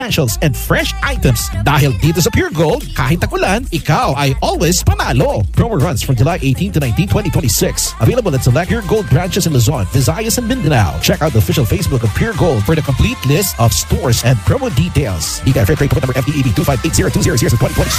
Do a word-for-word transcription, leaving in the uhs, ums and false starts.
essentials and fresh items. Dahil dito sa Pure Gold, kahit tagulan, ikaw ay always panalo. Promo runs from July eighteenth to nineteenth, twenty twenty-six. Available at select Pure Gold branches in Luzon, Visayas, and Mindanao. Check out the official Facebook of Pure Gold for the complete list of stores and promo details. E K F Trade Number F D E B two five eight zero two zero zero twenty twenty-six.